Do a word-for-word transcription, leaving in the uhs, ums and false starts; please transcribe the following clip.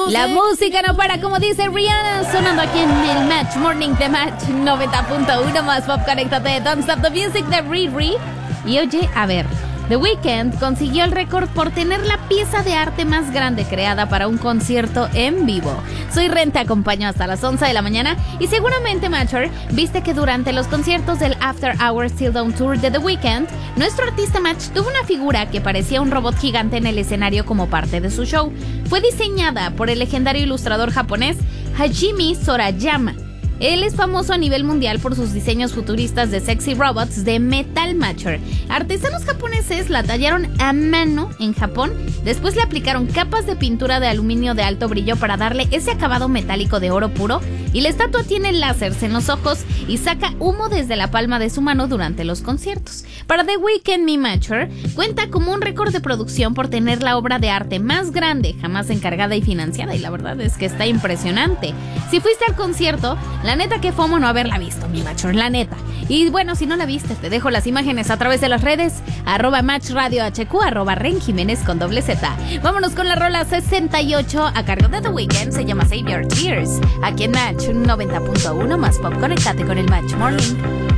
La música no para, como dice Rihanna, sonando aquí en el Match Morning de Match noventa punto uno más pop. Conéctate, Don't Stop the Music de Riri. Y oye, a ver, The Weeknd consiguió el récord por tener la pieza de arte más grande creada para un concierto en vivo. Soy Ren, te acompaño hasta las once de la mañana y seguramente, Matcher, viste que durante los conciertos del After Hours Till Dawn Tour de The Weeknd, nuestro artista Match tuvo una figura que parecía un robot gigante en el escenario como parte de su show. Fue diseñada por el legendario ilustrador japonés Hajime Sorayama. Él es famoso a nivel mundial por sus diseños futuristas de sexy robots de Metal Matcher. Artesanos japoneses la tallaron a mano en Japón, después le aplicaron capas de pintura de aluminio de alto brillo para darle ese acabado metálico de oro puro, y la estatua tiene láseres en los ojos y saca humo desde la palma de su mano durante los conciertos. Para The Weeknd, mi Matcher cuenta como un récord de producción por tener la obra de arte más grande jamás encargada y financiada, y la verdad es que está impresionante. Si fuiste al concierto, la neta que fomo no haberla visto, mi Matcher, la neta. Y bueno, si no la viste, te dejo las imágenes a través de las redes, arroba Match Radio H Q, arroba Ren Jiménez con doble Z. Vámonos con la rola sesenta y ocho a cargo de The Weeknd, se llama Save Your Tears, aquí en Match noventa punto uno más pop. Conéctate con el Match Morning.